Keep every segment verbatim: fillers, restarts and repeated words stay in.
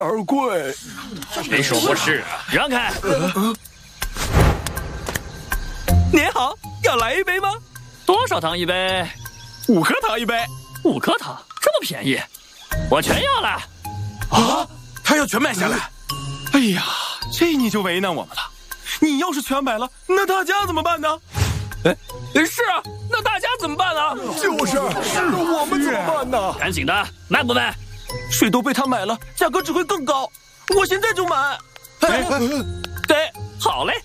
而贵。 谁说不是啊？让开！ 您好，要来一杯吗？ 多少糖一杯？ 五颗糖一杯。 五颗糖这么便宜，我全要了。 啊！他要全买下来。哎呀，这你就为难我们了。你要是全买了，那大家怎么办呢？ 哎，是啊，那大家怎么办呢？ 就是，是我们怎么办呢？ 赶紧的，卖不卖？ 水都被他买了，价格只会更高。我现在就买。 哎，对，好嘞。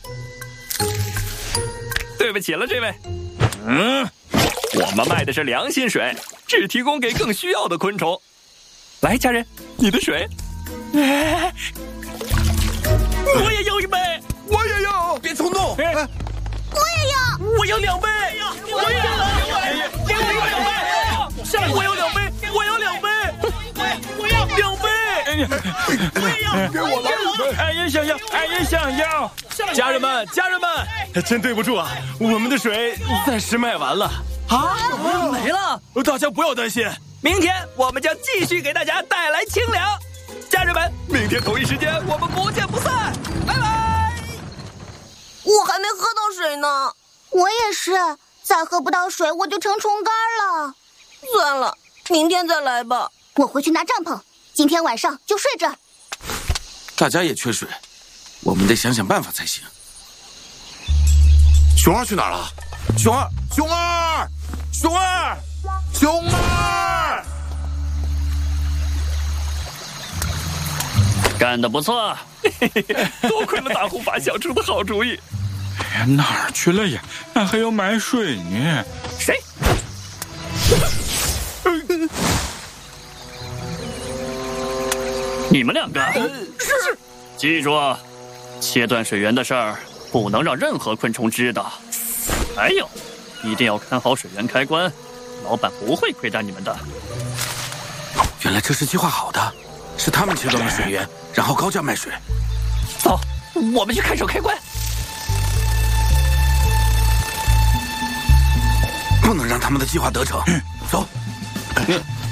对不起了，这位。嗯，我们卖的是良心水，只提供给更需要的昆虫。来，家人，你的水。哎，我也要一杯， 我也要。 别冲动。哎， 我也要， 我要两杯， 我也要， 给我两杯，下来，我要两杯，我要两杯， 我要两杯， 我也要， 给我来一杯。 俺也想要，俺也想要。家人们，家人们，真对不住啊，我们的水暂时卖完了啊，没了。 大家不要担心， 明天我们将继续给大家带来清凉。家人们，明天同一时间我们不见不散，拜拜。 我还没喝到水呢。我也是，再喝不到水我就成虫干了。算了，明天再来吧。我回去拿帐篷，今天晚上就睡这儿。 大家也缺水，我们得想想办法才行。 熊二去哪儿了？ 熊二，熊二，熊二， 熊二， 干得不错，嘿嘿嘿，多亏了大护法想出的好主意。 哎呀，哪儿去了呀？俺还要买水呢。 谁？你们两个是， 记住，切断水源的事儿不能让任何昆虫知道。还有，一定要看好水源开关，老板不会亏待你们的。 原来这是计划好的，是他们切断了水源，然后高价卖水。 走，我们去看守开关。 不能让他们的计划得逞。走。 嗯